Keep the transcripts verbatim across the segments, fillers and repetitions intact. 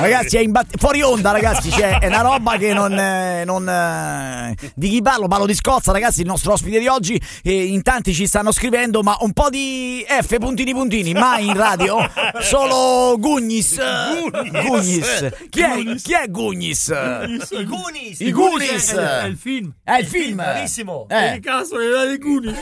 Ragazzi, è imbatt- fuori onda, ragazzi, cioè, è una roba che non, eh, non eh, di chi parlo? Parlo di Scozza, ragazzi, il nostro ospite di oggi, e in tanti ci stanno scrivendo, ma un po' di F puntini puntini, mai in radio, solo Gugnis. Gugnis. Chi è, chi è Gugnis? I Goonies. I Goonies. È, è il film. È il film. Bravissimo. Eh. Che cazzo è i Goonies?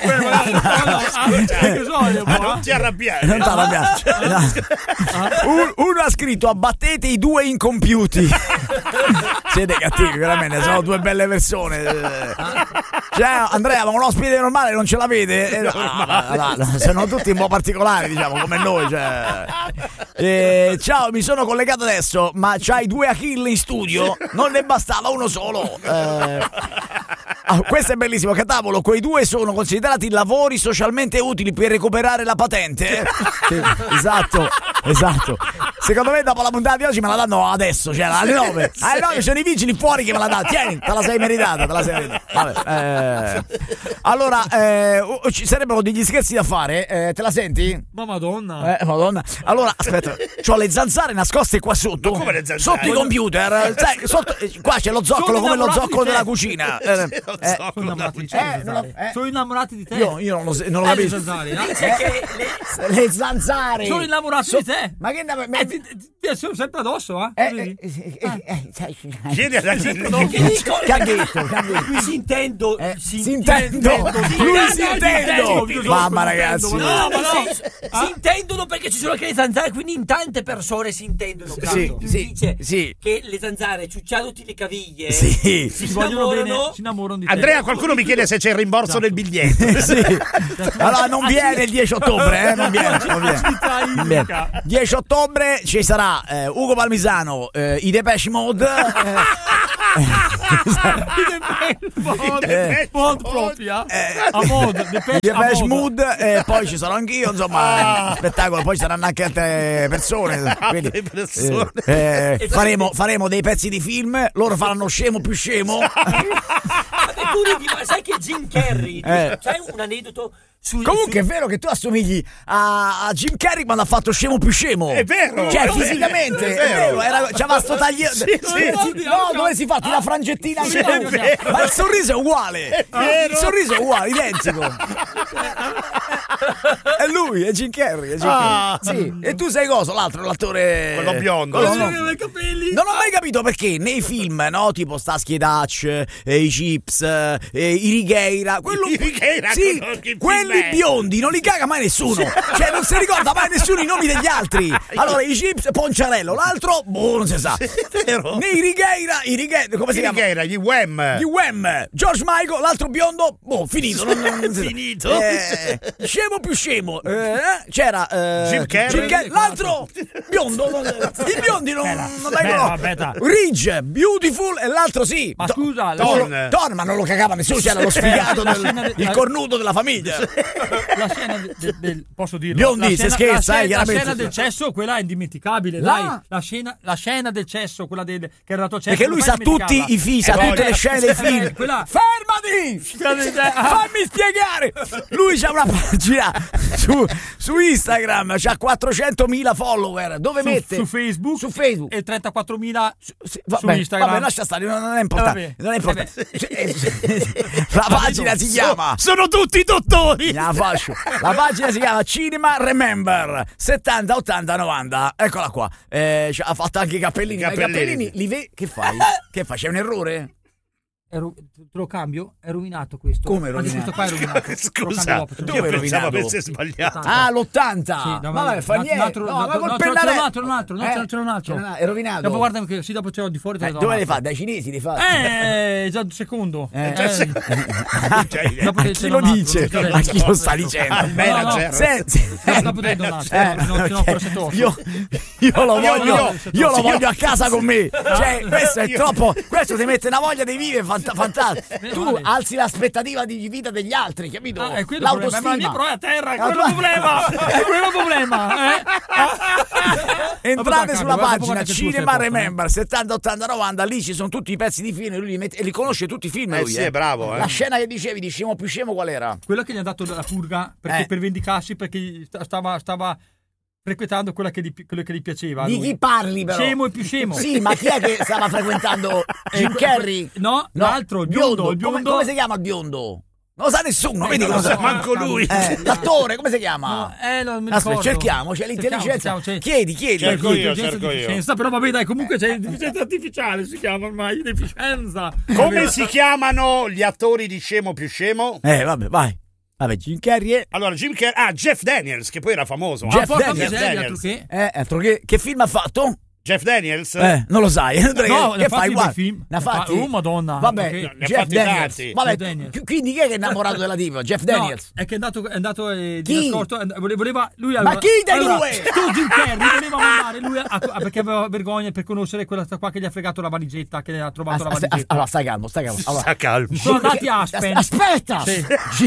Non ti arrabbiare. Non ti arrabbiare. No. Un- uno ha scritto: abbattete i due incompiuti. Siete cattivi, veramente. Sono due belle persone. Cioè, Andrea, ma un ospite normale non ce l'avete? Eh, no, no, no, sono tutti un po' particolari, diciamo, come noi. Cioè. Eh, ciao, mi sono collegato adesso, ma c'hai due Achille in studio? Non ne bastava uno solo. Eh, ah, questo è bellissimo, Catavolo. Quei due sono considerati lavori socialmente utili per recuperare la patente. Sì, esatto, esatto. Secondo me dopo la puntata di oggi me la danno adesso, cioè alle nove. Alle nove c'è i vigili fuori che me la danno. Tieni, te la sei meritata, te la sei meritata. Vabbè, eh. Allora, eh, ci sarebbero degli scherzi da fare. Eh, te la senti? Ma madonna. Eh, madonna. Allora, aspetta, c'ho le zanzare nascoste qua sotto. Ma come le zanzare? Sotto i computer. Sai, sotto, qua c'è lo zoccolo Sono come lo innamorati zoccolo di te. della cucina. Eh, eh, Sono innamorati di te. Eh, non lo- eh. Sono innamorati di te. io, io non lo, non lo Eh, le capisco. zanzare, no? Dice che le... Le zanzare. Sono innamorati So- di te. Ma che ne- Eh, ti, ti, ti sono sempre addosso, eh? Eh, Vedi? eh, eh, eh, sai- Chiedi alla Che dicono... Che ha detto? Che ha detto? Qui si intendo... Eh, si si intendo. Lui si intendo. Mamma, ragazzi. No, ma no, si intendono perché ci sono anche le zanzare, quindi in tante persone si intendono. Sì, Tanto. sì, Dice sì. che le zanzare, ciucciandoti le caviglie, Sì. si Si vogliono bene, innamorano. si innamorano di te. Andrea, qualcuno mi chiede se c'è il rimborso del biglietto. Sì. Allora non viene il dieci ottobre, eh? Non viene. Non viene. Non viene. dieci ottobre ci sarà eh, Ugo Palmisano, eh, i Depeche Mode. Eh, Mod proprio, eh? Eh, A mod, i Depeche, Depeche a mod. Mode, e poi ci sarò anch'io, insomma, spettacolo, poi ci saranno anche altre persone. Quindi, Altre persone. eh, eh, faremo, faremo dei pezzi di film, loro faranno scemo più scemo. Ma tu ridi, ma sai che Jim Carrey, Eh. c'hai un aneddoto sul... Comunque è vero che tu assomigli a, a Jim Carrey quando ha fatto scemo più scemo. È vero. Cioè, È fisicamente, vero. è vero. Era, c'aveva sto taglio. Sì, sì. No, dove si fa? Una frangettina Sì, anche è tu. vero. Ma il sorriso è uguale. È vero. Il sorriso è uguale, identico. È lui, è Jim Carrey. È Jim Ah. Carrey. Sì. E tu sei cosa? L'altro, l'attore. Quello biondo. Quello Quello no. che aveva i capelli. Non ho mai capito perché nei film, no? Tipo Starsky e Hutch, eh, i Chips, eh, i Righeira, quello, I Righeira, sì, quello che quelli film è? biondi non li caga mai nessuno. Cioè non si ricorda mai nessuno i nomi degli altri. Allora i Chips, Ponciarello, l'altro, boh, non si sa. vero. Nei Righeira, i Righeira, come si Chi chiama? che era? Gli Wham. Gli Wham, George Michael, l'altro biondo, boh, finito. Non, non, non si sa. Finito. Eh, scemo più scemo. Eh, c'era eh, Jim Carrey. l'altro biondo. non- I biondi non, non Beh, vengono. vabbè, dai. Ridge, Beautiful e l'altro sì. Ma To- scusa, la- Ton. Ton, ma non lo cagava nessuno, c'era lo sfigato, La del- scena de- il la- cornuto della famiglia. la scena de- de- del posso dirlo? Biondi, la se scena, scherza, la eh, scena, la chiaramente. scena del cesso, quella è indimenticabile, La- dai. La scena, la scena del cesso, quella del, che era dato cesso. Perché non lui fai sa tutti dimenticarla. i fi, sa Eh, tutte voglio. le scene dei film. Eh, quella- Fermati! Fammi spiegare! Lui c'ha una pagina su, su Instagram, c'ha quattrocentomila follower. Dove Su, mette? su Facebook, Su Facebook. e trentaquattromila Sì, su vabbè, Instagram. vabbè, lascia stare, non non è importante. Eh, vabbè. Non è importante. Cioè, La pagina si chiama. Sono tutti dottori. La faccio. La pagina si chiama Cinema Remember settanta, ottanta, novanta. Eccola qua. Eh, cioè, ha fatto anche i cappellini. I Ma i cappellini. cappellini li ve- che fai? Che fai? C'è un errore? È ru- te lo cambio? È rovinato questo. Come è Anche rovinato? questo qua è rovinato. Te lo cambio Scusa, dopo, te lo Dove io è cambio. pensavo rovinato? avesse sbagliato. Ah, l'ottanta. Sì, no, Vabbè, fa un niente. altro- No, no, ma no, col no, pennarello. c'è un altro, un altro, no, Eh? c'è- c'è un altro. C'è È rovinato. Dopo guarda che sì, dopo ce l'ho di fuori. te Eh, lo do dove un le fa? altro. Dai cinesi li fa? Eh, già un secondo. Eh. Eh, Cioè, dopo A te- chi ce lo n'ho un dice? altro, A chi lo sta dicendo? Al manager. Senti, Dopo te ne do un altro. Eh, Ce n'ho- ce n'ho ok. forse troppo. io, io lo Io- voglio, io- io lo io- voglio a casa con me. Cioè, questo è io- troppo. Questo ti mette una voglia di vivere fanta- fantastico. Meno Tu male. alzi l'aspettativa di vita degli altri, capito? Ah, è quello il problema. Ma la mia L'autostima. però è a terra, è La quello tua- il problema. È quello il problema. Eh? Entrate Dopo sulla dopo pagina guarda che tu sei Cinema posto, Remember settanta, ottanta, novanta. Lì ci sono tutti i pezzi di film e lui li, mette- e li conosce tutti i film. Eh lui, sì, è bravo, eh. La scena che dicevi di Scemo più Scemo qual era? Quello che gli ha dato la purga perché Eh. per vendicarsi, perché sta- stava, stava frequentando quella che gli, quello che gli piaceva. a Di lui. chi parli però? Scemo e più scemo. Sì, ma chi è che stava frequentando Jim que- Carrey? No, l'altro, il biondo, il biondo. Come, come si chiama il biondo? Non lo sa nessuno, Eh, vedi non cosa lo so, manco lui. Eh, l'attore, come si chiama? No, eh, non mi Aspetta, ricordo. cerchiamo, c'è l'intelligenza. Cerchiamo, cerchiamo, c'è- Chiedi, chiedi. Cerco Sì, io, intelligenza cerco io. deficienza, però vabbè dai, comunque c'è l'intelligenza artificiale, si chiama ormai deficienza. Come si chiamano gli attori di Scemo più Scemo? Eh, vabbè, vai. Vabbè, Jim Carrey è... Allora, Jim Carrey. Ah, Jeff Daniels, che poi era famoso. Jeff Ah, porca Daniels, miseria, Daniels. tu che? Eh, altro che... Che film ha fatto? Jeff Daniels? Eh, non lo sai. No, che ne ha che fatti fai? dei Guarda, film. ne ha fatti? Oh, madonna. Vabbè, Ok. Ne ha Jeff fatti Daniels. tanti. Vabbè, Jeff Daniels. qu- quindi chi è che è innamorato della diva? Jeff No, Daniels. è che è andato, è andato eh, di Chi? nascosto, eh, vole- voleva lui Ma aveva- chi dei allora, due? Tu Jim Carrey voleva mandare lui a- a- perché aveva vergogna per conoscere quella qua che gli ha fregato la valigetta, che ha trovato As- la as- as- valigetta. allora, stai calmo, stai calmo. Allora, Sta calmo. Sono andati a Aspen. As- Aspetta! Sì. Gi-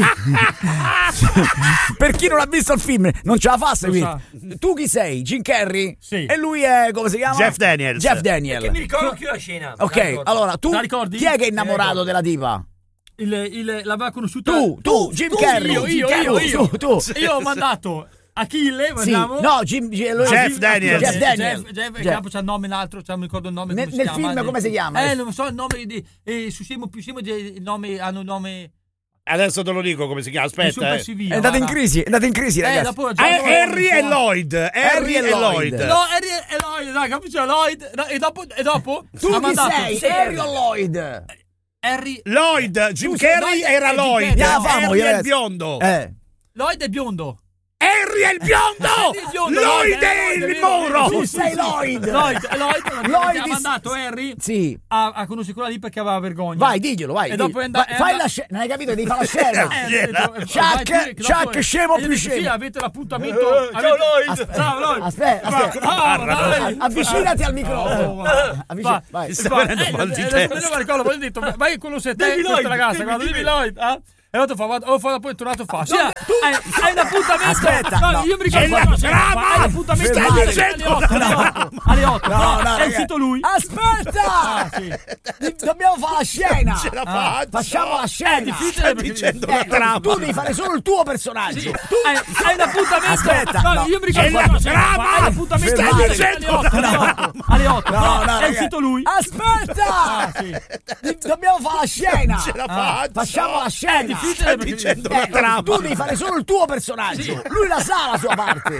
per chi non ha visto il film, non ce la fa a seguire. sa. Tu chi sei? Jim Carrey? Sì. E lui è, come si chiama? Jeff Daniels. Jeff Daniels. Che mi ricordo più la scena. me la Ok, ricordo. allora tu La ricordi? chi è che è Eh, innamorato ricordo. della diva? Il, il, l'aveva conosciuta Tu, tu, Jim tu, Carrey. Io, Jim io, Carrey, io, io. tu, tu. Io ho mandato Achille, Sì, vogliamo? no, Jim, Jim- lui- Jeff Jim- Daniels. Jeff Daniels. Jeff, Jeff, il Jeff. capo c'ha il nome l'altro, cioè, non mi ricordo il nome. Nel- come si nel chiama. film come si chiama? Eh, non so il nome di. Eh, su Scemo più Scemo, il nome, hanno il nome. Adesso te lo dico come si chiama. di Super Aspetta. Eh. Sevilla, È andato in guarda. crisi, è andato in crisi, Eh, ragazzi. dopo, Eh, già- Harry e Lloyd. Harry e Lloyd. No, Harry e Lloyd, dai, capisci? Lloyd. no, E dopo, e dopo Tu ha chi mandato sei? Harry o Lloyd? Harry. Lloyd, Jim Tu sei Carrey Lloyd era e Jim Lloyd. Carrey. Ya, vamo, Harry io è il adesso. biondo. Eh. Lloyd è biondo. Harry è il biondo. Harry è il biondo, Lloyd Lloyd, è Lloyd, il vero, vero, muro. Tu sì, sei sì. Lloyd. Lloyd, Lloyd, Lloyd ha is- mandato Harry Sì. a, a conoscere quella lì perché aveva vergogna. Vai, diglielo, vai. E dopo diglielo. è andato- Va- è Fai andato- la scena, non hai capito? Devi fare la scena. Eh, ho detto, eh, Chuck, vai, dire che Chuck, dopo- scemo e gli ho più detto, scemo. Sì, avete l'appuntamento. Eh, avete- ciao, Lloyd. Aspetta, Ciao Lloyd. aspetta, aspetta. Ah, dai. Avvicinati al microfono. Oh, va. Avvicina- Va. vai. Sta Va. venendo Eh, mal di adesso testa. me ne ricordo, poi ho detto, vai a conoscere te, David questa Lloyd, ragazza, dimmi, guarda, dimmi. David Lloyd, eh? E allora fa, oh, fa, poi è tornato fa. Sì, No, eh, hai, hai un appuntamento. Aspetta, no, no. io mi È ricordo la quando sei- trama! hai l'appuntamento Stai alle dicendo otto, alle la otto, alle otto. No, No, no, è ragazzi. uscito lui. Aspetta! Ah, sì. Di- Dobbiamo fare la scena. Ce la Ah, faccio. Facciamo la scena. È difficile Stai perché- dicendo Eh, la trama. tu devi fare solo il tuo personaggio. Sì. Tu Hai, hai un appuntamento. Aspetta, no, no. io mi ricordo È la quando sei- trama. hai l'appuntamento Stai alle dicendo otto, alle la otto, alle otto. No, No, no, è ragazzi. uscito lui. Aspetta! Ah, sì. Di- Dobbiamo fare la scena. Ce la Ah, faccio. Facciamo la scena. È difficile Stai perché- dicendo Eh, la trama. tu devi fare solo il tuo personaggio. Lui la sa la sua parte.